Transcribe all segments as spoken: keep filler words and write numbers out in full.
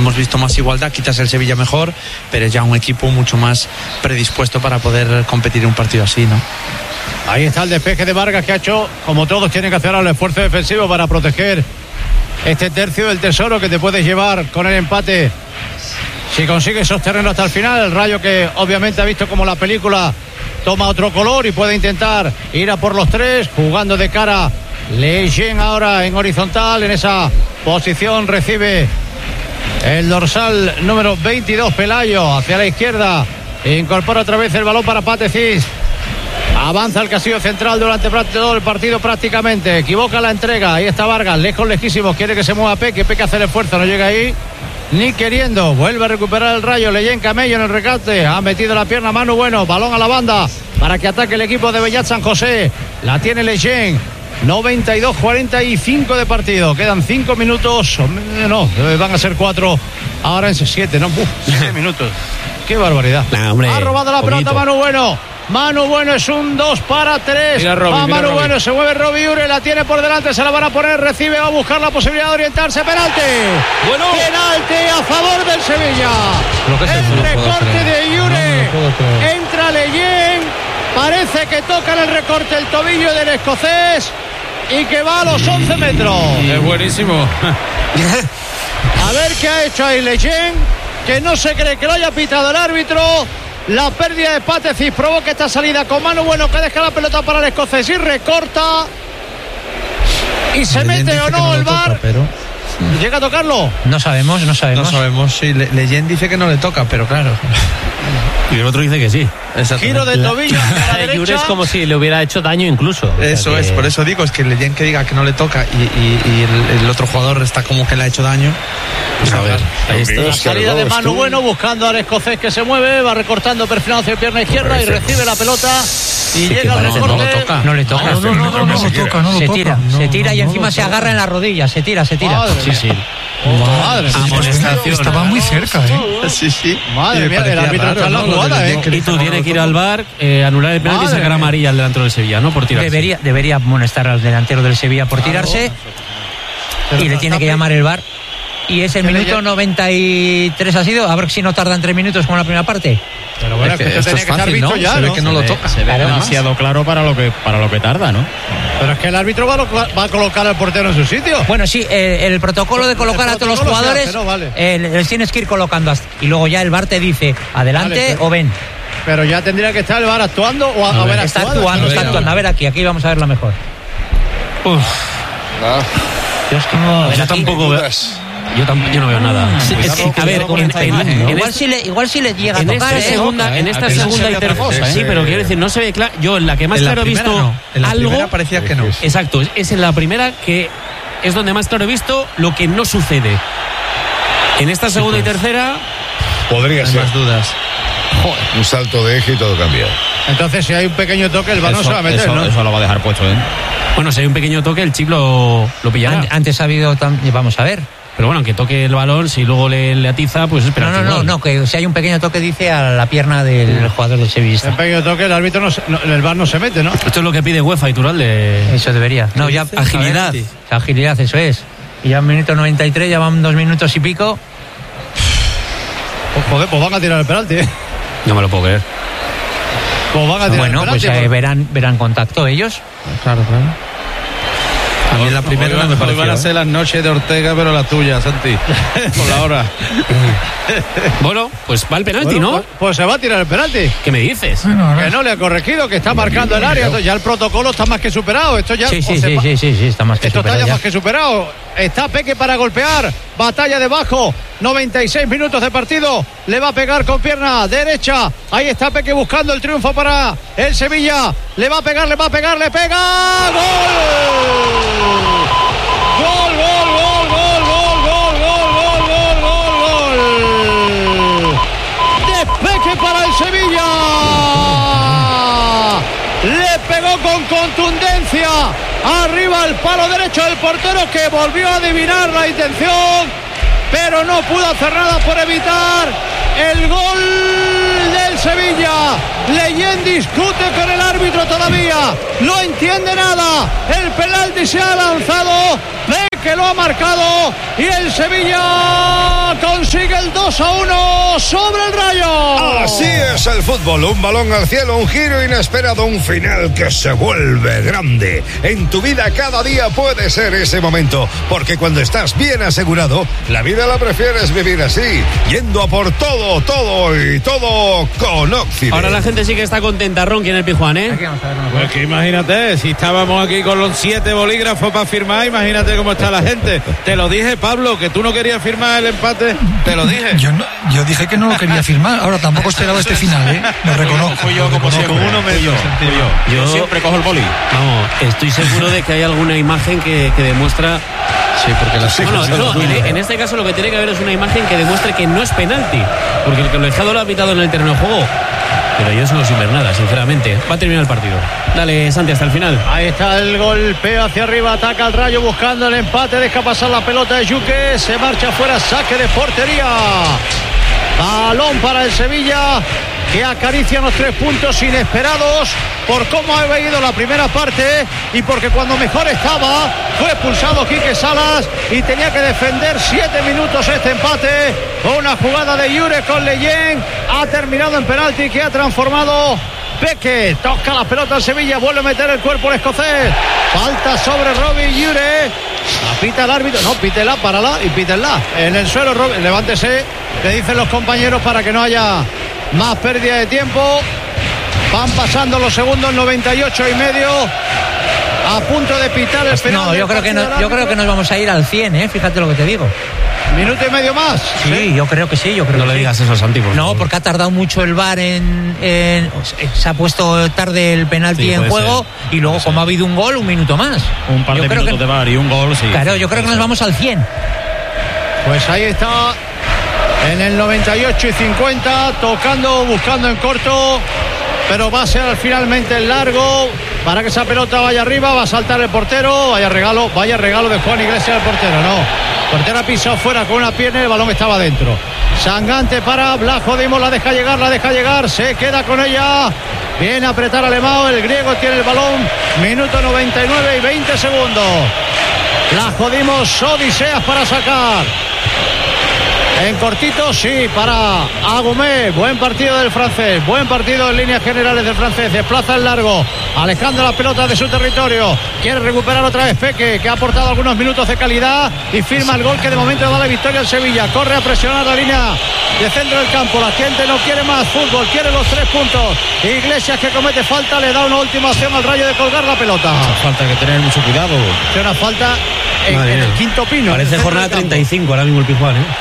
hemos visto más igualdad, quizás el Sevilla mejor, pero es ya un equipo mucho más predispuesto para poder competir en un partido así, ¿no? Ahí está el despeje de Vargas, que ha hecho, como todos tienen que hacer, el esfuerzo defensivo para proteger este tercio del tesoro que te puedes llevar con el empate si consigues sostenerlo hasta el final. El Rayo, que obviamente ha visto como la película toma otro color y puede intentar ir a por los tres, jugando de cara. Leyen ahora en horizontal, en esa posición recibe el dorsal número veintidós, Pelayo, hacia la izquierda, incorpora otra vez el balón para Patecic. Avanza el casillo central durante todo el partido prácticamente. Equivoca la entrega. Ahí está Vargas, lejos, lejísimos. Quiere que se mueva Peque. Peque hace el esfuerzo, no llega ahí ni queriendo. Vuelve a recuperar el Rayo. Leyen Camello en el recate. Ha metido la pierna Manu Bueno. Balón a la banda para que ataque el equipo de Bellat San José. La tiene Leyen. noventa y dos cuarenta y cinco de partido. Quedan cinco minutos. No, van a ser cuatro. Ahora en siete, ¿no? Uf, siete minutos. Qué barbaridad. Nah, hombre, ha robado la poquito. pelota Manu Bueno. Manu Bueno es un dos para tres. Mira Robbie, a mira Manu Robbie. Bueno, se mueve Robbie Ure, la tiene por delante, se la van a poner, recibe, va a buscar la posibilidad de orientarse. Penalti. Bueno. Penalti a favor del Sevilla. Lo que es El eso, no puedo recorte creer. de Ure. No me lo puedo creer. Entra Leyen. Parece que toca en el recorte el tobillo del escocés y que va a los once metros. Es buenísimo. A ver qué ha hecho ahí Leyen, que no se cree que lo haya pitado el árbitro. La pérdida de Patecic provoca esta salida con Manu Bueno, que deja la pelota para el escocés y recorta. Y se Leyen mete dice o que no lo el toca, V A R. pero ¿Llega a tocarlo? No sabemos, no sabemos. no sabemos. Sí, Le- Leyen dice que no le toca, pero claro. Y el otro dice que sí. Giro de tobillo a la Yure derecha. es como si le hubiera hecho daño incluso. O sea Eso que- es, por eso digo, es que Leyen que diga que no le toca y, y- y el, el otro jugador está como que le ha hecho daño. Pues a ver, ahí está. La salida de Manu Bueno buscando al escocés que se mueve, va recortando, perfilado hacia pierna izquierda y recibe la pelota y llega al no, recorte. no lo toca. No le toca. No, no, no, no, no lo toca, no lo se toca. tira, No, se tira y no, no encima lo se toca. agarra en la rodilla, se tira, se tira. Madre Sí, mía. sí. Madre mía. Amonestación. Estaba muy cerca, ¿eh? Sí, sí. Madre Y me mía, el parecía árbitro raro, está en la ¿no? Lo de jugada, Leyen, ¿eh? que Y dice tú que no tienes lo que ir toca. al V A R, eh, anular el penalti y Madre sacar mía. amarilla al delantero del Sevilla, ¿no? Por tirarse. Debería, debería amonestar al delantero del Sevilla por tirarse y le tiene que llamar el V A R. Y es el Que le minuto llame- noventa y tres ha sido. A ver si no tardan tres minutos como la primera parte. Pero bueno, Es es que que esto esto tenía es que estar fácil, visto ¿no? ya, Se ve ¿no? que no lo toca. Se ve Claro. demasiado claro para lo que para lo que tarda, ¿no? Pero es que el árbitro va a, lo- va a colocar al portero en su sitio. Bueno, sí, eh, el protocolo de colocar El a todos los protocolo se jugadores, hace, ¿no? Vale. eh, les tienes que ir colocando hasta- y luego ya el V A R te dice adelante Vale, pero- o ven. Pero ya tendría que estar el V A R actuando o a, a ver, Está actuado. actuando, a está ver, actuando. A ver aquí, aquí vamos a verla mejor. Yo es que no, a ver, Yo aquí- tampoco veo. Yo, tam- yo no veo nada. Sí, Es sí, que, a ver, con en, esta en- imagen, en igual, este- si le, igual si le llega a en tocar, esta ¿eh? segunda, en esta Aquí no se segunda ve y otra tercera, cosa, sí, ¿eh? pero quiero decir, no se ve claro. Yo en la que más En la claro he primera visto no. En la algo. primera parecía que no. Exacto, es en la primera que es donde más claro he visto lo que no sucede. En esta segunda y tercera, Podría Hay ser más dudas. un salto de eje y todo cambia. Entonces, si hay un pequeño toque, el V A R no se va a meter, eso, ¿no? eso lo va a dejar puesto, ¿eh? Bueno, si hay un pequeño toque, el chip lo, lo pillará. An- Antes ha habido, tam- vamos a ver. Pero bueno, aunque toque el balón, si luego le, le atiza, pues espera. No, no, no, no, que si hay un pequeño toque dice a la pierna del jugador del Un sevillista. pequeño toque, el árbitro no, se- no- el V A R no se mete, ¿no? Esto es lo que pide UEFA y Turalde. Eso debería. No, ya Agilidad. a ver, agilidad, eso es. Y ya en minuto noventa y tres, ya van dos minutos y pico. Pues, joder, pues van a tirar el penalti, ¿eh? No me lo puedo creer. Pues van a tirar Bueno, el pues penalti. eh, porque- verán, verán contacto ellos. Claro, claro. A mí la primera no me pareció. van a ¿eh? ser las noches de Ortega, pero las tuyas, Santi. Por la hora. Bueno, pues va el penalti, Bueno, ¿no? pues, pues se va a tirar el penalti. ¿Qué me dices? Bueno, ahora- Que no le ha corregido, que está marcando el área. Entonces ya el protocolo está más que superado. Esto ya Sí, o sí, se sí, va- sí, sí, sí, está más que Esto está superado ya ya. más que superado. Está Peque para golpear. Batalla debajo. noventa y seis minutos de partido. Le va a pegar con pierna derecha. Ahí está Peque buscando el triunfo para el Sevilla. Le va a pegar, le va a pegar, le pega. ¡Gol! ¡Gol, gol, gol, gol, gol, gol, gol, gol, gol, gol! De Peque para el Sevilla. Le pegó con contundencia arriba al palo derecho del portero, que volvió a adivinar la intención, pero no pudo hacer nada por evitar el gol del Sevilla. Leyen discute con el árbitro todavía, no entiende nada. El penalti se ha lanzado, ve que lo ha marcado y el Sevilla consigue dos a uno sobre el Rayo. Así es el fútbol, un balón al cielo, un giro inesperado, un final que se vuelve grande. En tu vida cada día puede ser ese momento, porque cuando estás bien asegurado, la vida la prefieres vivir así, yendo a por todo, todo y todo con Occident. Ahora la gente sí que está contenta, Ronqui, en el Pizjuán, ¿eh? Aquí vamos a ver una Pues que imagínate, si estábamos aquí con los siete bolígrafos para firmar, imagínate cómo está la gente. Te lo dije, Pablo, que tú no querías firmar el empate, te lo dije. Yo, no, yo dije que no lo quería firmar. Ahora tampoco esperaba este final, ¿eh? Me reconozco. Fui yo, como siempre. Uno me dio. Yo, Yo siempre cojo el boli. Vamos, estoy seguro de que hay alguna imagen que, que demuestra. Sí, porque la Bueno, no, en, en este caso lo que tiene que haber es una imagen que demuestre que no es penalti, porque el colegiado lo ha pitado en el terreno de juego. Pero yo no sin ver nada, sinceramente. Va a terminar el partido. Dale, Santi, hasta el final. Ahí está el golpeo hacia arriba, ataca el Rayo buscando el empate, deja pasar la pelota de Yuque, se marcha fuera, saque de portería. Balón para el Sevilla, que acaricia los tres puntos inesperados por cómo ha ido la primera parte y porque cuando mejor estaba fue expulsado Quique Salas y tenía que defender siete minutos este empate. Una jugada de Yure con Leyen, ha terminado en penalti que ha transformado Peque. Toca la pelota al Sevilla, vuelve a meter el cuerpo el escocés. Falta sobre Robin Yure. Apita el árbitro, no, pítela, párala y pítenla. En el suelo, Robin, levántese, le dicen los compañeros para que no haya más pérdida de tiempo. Van pasando los segundos, noventa y ocho y medio. A punto de pitar el final. No, yo creo que no, yo creo que nos vamos a ir al cien, ¿eh? Fíjate lo que te digo. Minuto y medio más. Sí, ¿sí? Yo creo que sí, yo creo No que le sí. digas eso, Santi, por No, favor. porque ha tardado mucho el V A R en, en se ha puesto tarde el penalti Sí, en puede juego ser. y luego Puede como ser. ha habido un gol, un minuto más. Un par Yo de creo minutos que- de V A R y un gol, sí. Claro, yo creo que nos vamos al cien. Pues ahí está, en el noventa y ocho y cincuenta, tocando, buscando en corto, pero va a ser finalmente el largo para que esa pelota vaya arriba. Va a saltar el portero, vaya regalo, vaya regalo de Juan Iglesias al portero, no. El portero ha pisado fuera con una pierna y el balón estaba dentro. Sangante para Blajo Dimos, la deja llegar, la deja llegar, se queda con ella. Viene a apretar Alemão, el griego tiene el balón, minuto noventa y nueve y veinte segundos. La jodimos, Odiseas para sacar. En cortito, sí, para Agumé. Buen partido del francés, buen partido en líneas generales del francés. Desplaza el largo, alejando la pelota de su territorio. Quiere recuperar otra vez Peque, que ha aportado algunos minutos de calidad y firma el gol que de momento da la victoria al Sevilla. Corre a presionar la línea de centro del campo. La gente no quiere más fútbol, quiere los tres puntos. Iglesias, que comete falta, le da una última opción al Rayo de colgar la pelota. Falta que tener mucho cuidado. Tiene una falta en, Madre en el mía. quinto pino. Parece jornada treinta y cinco ahora mismo el Pizjuán, ¿eh?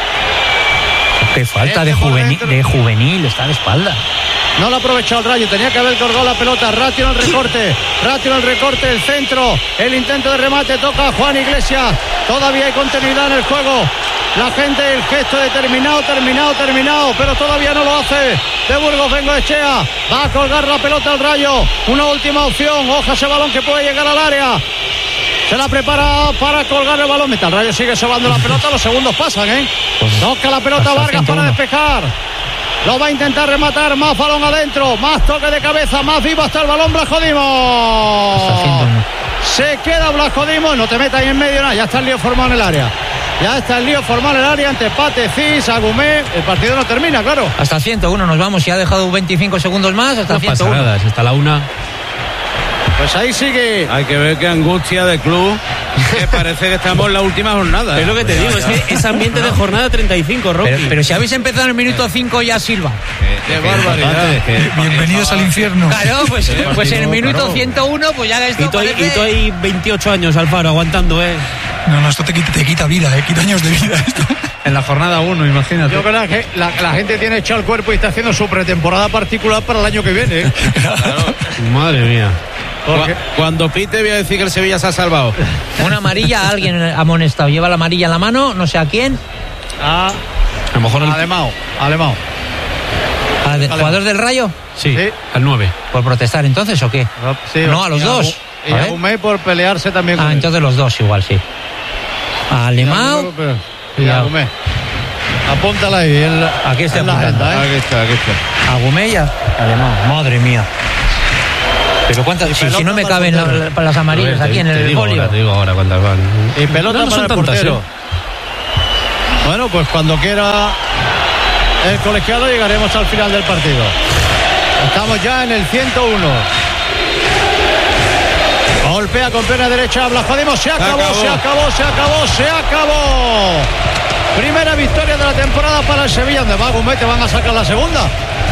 Qué falta de Este por juvenil, dentro. de juvenil, está de espalda. No lo ha aprovechado el Rayo, tenía que haber colgado la pelota. Ratio en el recorte, Ratio en el recorte, el centro, el intento de remate, toca a Juan Iglesias. Todavía hay continuidad en el juego. La gente, el gesto de terminado, terminado, terminado, pero todavía no lo hace. De Burgos Bengoechea va a colgar la pelota al Rayo. Una última opción, oja ese balón que puede llegar al área. Se la prepara para colgar el balón. El Rayo sigue sobando la pelota, los segundos pasan, ¿eh? Toca la pelota Hasta Vargas ciento para uno. despejar. Lo va a intentar rematar, más balón adentro, más toque de cabeza, más vivo hasta el balón Blasco Hasta Dimos. ciento uno. Se queda Blasco Dimos, no te metas ahí en medio, nada, ya está el lío formado en el área. Ya está el lío formado en el área ante Pate, Cis, Agumé. El partido no termina, claro. Hasta el ciento uno nos vamos, y ha dejado veinticinco segundos más hasta No el pasa ciento uno. nada, si está la una. Pues ahí sigue. Hay que ver qué angustia de club, que parece que estamos en la última jornada. Es lo que te digo, es que es ambiente de jornada treinta y cinco, Rocky. Pero, pero si habéis empezado en el minuto cinco ya Silva. Qué barbaridad. Bienvenidos al infierno. Claro, pues, pues en el minuto claro. ciento uno pues ya esto Y tú, hay, parece- y tú hay veintiocho años, Alfaro, aguantando, ¿eh? No, no, esto te quita, te quita vida, ¿eh? Quita años de vida esto. En la jornada uno, imagínate. Yo creo que la, la gente tiene echado el cuerpo y está haciendo su pretemporada particular para el año que viene, ¿eh? Madre mía. Porque- Cu- Cuando pite voy a decir que el Sevilla se ha salvado. Una amarilla, alguien ha amonestado. Lleva la amarilla en la mano, no sé a quién. A A lo mejor el... Alemão, Alemão. ¿Al de- jugador del Rayo? Sí, Sí. al nueve. ¿Por protestar entonces o qué? Sí, No, a los y dos. Agu- Y A ver. Agumé por pelearse también con Ah, él. entonces los dos igual, sí. Alemão. Y Y a- Agumé. Apúntala ahí. En la, Aquí está en la apuntando. agenda, ¿eh? Aquí está, aquí está. Agumella. Alemão. Madre mía. Pero cuántas, si, si no me pelota caben para el la- portero. la- las amarillas Te- aquí en te el digo folio. ahora, te digo ahora cuántas van. Y pelota No, no para son el tantas, portero. ¿eh? Bueno, pues cuando quiera el colegiado llegaremos al final del partido. Estamos ya en el ciento uno. Golpea con pierna derecha, Blaspadimos, se acabó, se acabó, se acabó, se acabó, se acabó. Primera victoria de la temporada para el Sevilla, donde va Gumete, van a sacar la segunda.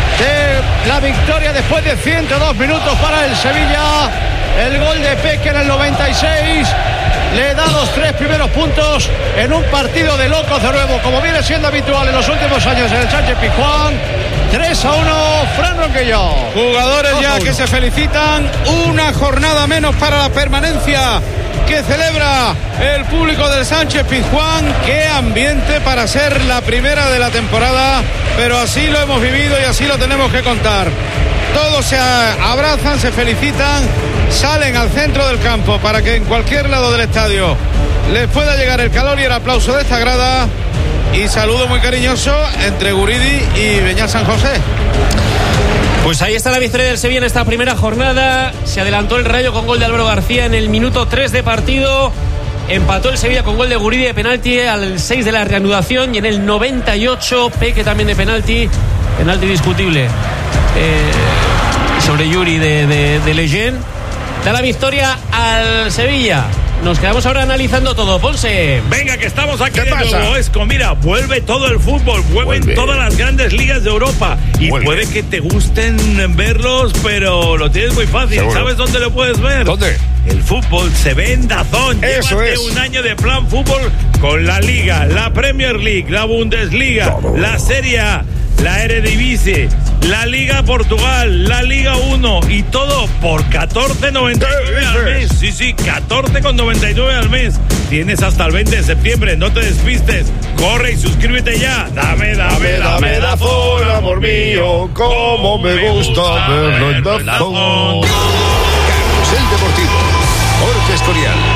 De la victoria después de ciento dos minutos para el Sevilla. El gol de Peque en el noventa y seis le da los tres primeros puntos en un partido de locos de nuevo, como viene siendo habitual en los últimos años en el Sánchez-Pizjuán. tres a uno, Fran Ronquillo. Jugadores ya que se felicitan. Una jornada menos para la permanencia que celebra el público del Sánchez-Pizjuán. Qué ambiente para ser la primera de la temporada, pero así lo hemos vivido y así lo tenemos que contar. Todos se abrazan, se felicitan, salen al centro del campo para que en cualquier lado del estadio les pueda llegar el calor y el aplauso de esta grada. Y saludo muy cariñoso entre Guridi y Beñat San José. Pues ahí está la victoria del Sevilla en esta primera jornada. Se adelantó el Rayo con gol de Álvaro García en el minuto tres de partido. Empató el Sevilla con gol de Guridi de penalti al seis de la reanudación. Y en el noventa y ocho, Peque también de penalti. Penalti discutible eh, sobre Yuri de, de, de Leyen. Da la victoria al Sevilla. Nos quedamos ahora analizando todo, Ponce. Venga, que estamos aquí de nuevo, Esco. Mira, vuelve todo el fútbol, vuelven vuelve. todas las grandes ligas de Europa. Y vuelve. Puede que te gusten verlos, pero lo tienes muy fácil. ¿Seguro? ¿Sabes dónde lo puedes ver? ¿Dónde? El fútbol se ve en DAZN. Eso Llévate es. un año de plan fútbol con la Liga, la Premier League, la Bundesliga, todo. La Serie A, la Eredivisie, la Liga Portugal, la Liga uno y todo por catorce noventa y nueve al mes. Sí, sí, catorce noventa y nueve al mes. Tienes hasta el veinte de septiembre, no te despistes. Corre y suscríbete ya. Dame, dame, dame, DAZN, amor mío, cómo me gusta verlo en DAZN. Carrusel Deportivo, Jorge Escorial.